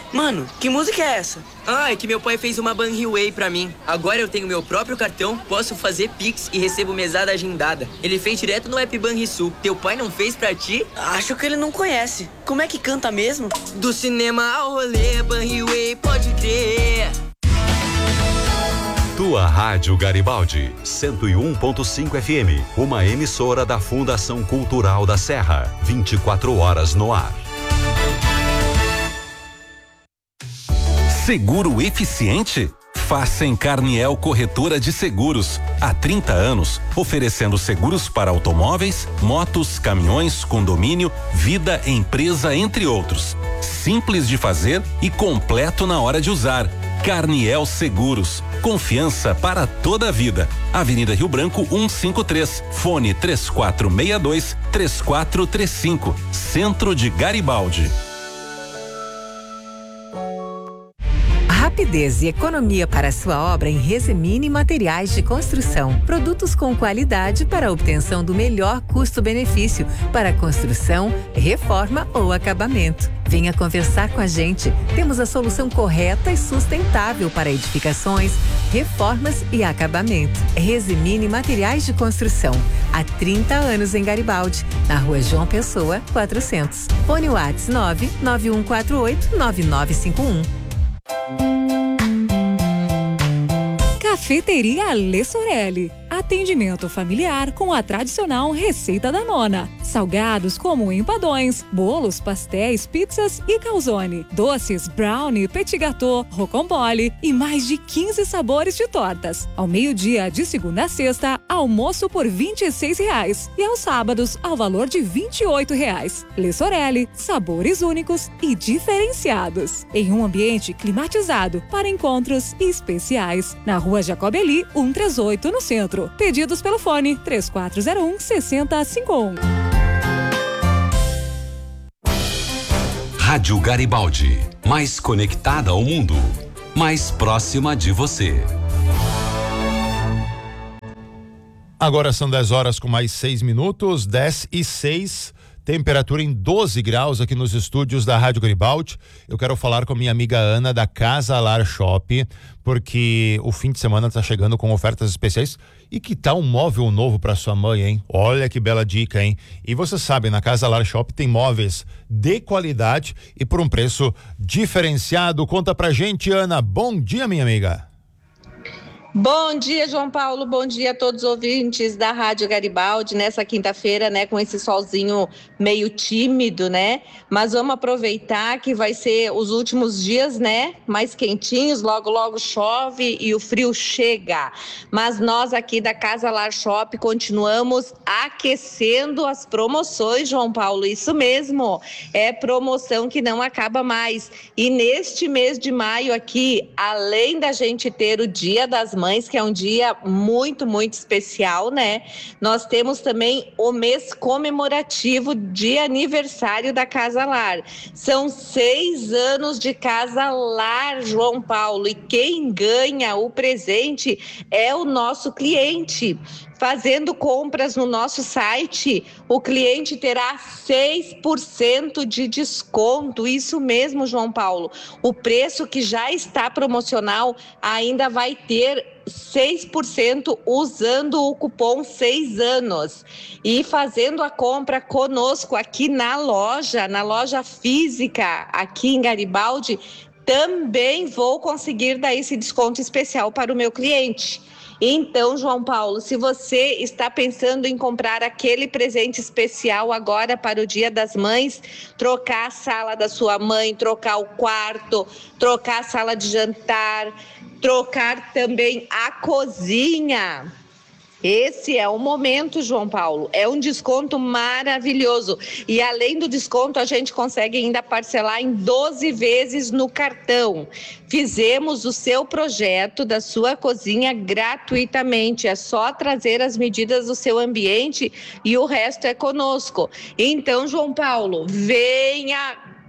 Mano, que música é essa? É que meu pai fez uma Banriway pra mim. Agora eu tenho meu próprio cartão, posso fazer Pix e recebo mesada agendada. Ele fez direto no app Banrisul. Teu pai não fez pra ti? Acho que ele não conhece. Como é que canta mesmo? Do cinema ao rolê, Banriway, pode crer. Tua Rádio Garibaldi, 101.5 FM, uma emissora da Fundação Cultural da Serra, 24 horas no ar. Seguro eficiente? Faça em Carniel Corretora de Seguros. Há 30 anos, oferecendo seguros para automóveis, motos, caminhões, condomínio, vida, empresa, entre outros. Simples de fazer e completo na hora de usar. Carniel Seguros. Confiança para toda a vida. Avenida Rio Branco 153. Fone 3462-3435. Centro de Garibaldi. Rapidez e economia para sua obra em Resemine Materiais de Construção. Produtos com qualidade para a obtenção do melhor custo-benefício para construção, reforma ou acabamento. Venha conversar com a gente. Temos a solução correta e sustentável para edificações, reformas e acabamento. Resemine Materiais de Construção. Há 30 anos em Garibaldi, na Rua João Pessoa, 400. Fone WhatsApp 99148-9951. Cafeteria Lê Sorelli. Atendimento familiar com a tradicional receita da nona. Salgados como empadões, bolos, pastéis, pizzas e calzone. Doces, brownie, petit gâteau, rocambole e mais de 15 sabores de tortas. Ao meio-dia, de segunda a sexta, almoço por R$26 e aos sábados, ao valor de R$28. Lê Sorelli, sabores únicos e diferenciados. Em um ambiente climatizado para encontros especiais. Na Rua Jacobeli, 138, no centro. Pedidos pelo fone 3401-6051. Rádio Garibaldi, mais conectada ao mundo, mais próxima de você. Agora são 10 horas com mais 6 minutos, 10:06. Temperatura em 12 graus aqui nos estúdios da Rádio Garibaldi. Eu quero falar com minha amiga Ana da Casa Lar Shop, porque o fim de semana está chegando com ofertas especiais. E que tal um móvel novo para sua mãe, hein? Olha que bela dica, hein? E você sabe, na Casa Lar Shop tem móveis de qualidade e por um preço diferenciado. Conta pra gente, Ana. Bom dia, minha amiga. Bom dia, João Paulo, bom dia a todos os ouvintes da Rádio Garibaldi, nessa quinta-feira, né, com esse solzinho meio tímido, né, mas vamos aproveitar que vai ser os últimos dias, né, mais quentinhos, logo logo chove e o frio chega, mas nós aqui da Casa Lar Shop continuamos aquecendo as promoções, João Paulo, isso mesmo, é promoção que não acaba mais, e neste mês de maio aqui, além da gente ter o Dia das Mães, que é um dia muito, muito especial, né? Nós temos também o mês comemorativo de aniversário da Casa Lar. São 6 anos de Casa Lar, João Paulo, e quem ganha o presente é o nosso cliente. Fazendo compras no nosso site, o cliente terá 6% de desconto. Isso mesmo, João Paulo. O preço que já está promocional ainda vai ter 6% usando o cupom 6 anos. E fazendo a compra conosco aqui na loja física, aqui em Garibaldi, também vou conseguir dar esse desconto especial para o meu cliente. Então, João Paulo, se você está pensando em comprar aquele presente especial agora para o Dia das Mães, trocar a sala da sua mãe, trocar o quarto, trocar a sala de jantar, trocar também a cozinha. Esse é o momento, João Paulo. É um desconto maravilhoso. E além do desconto, a gente consegue ainda parcelar em 12 vezes no cartão. Fizemos o seu projeto da sua cozinha gratuitamente. É só trazer as medidas do seu ambiente e o resto é conosco. Então, João Paulo, venha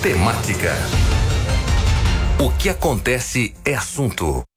Temática. O que acontece é assunto.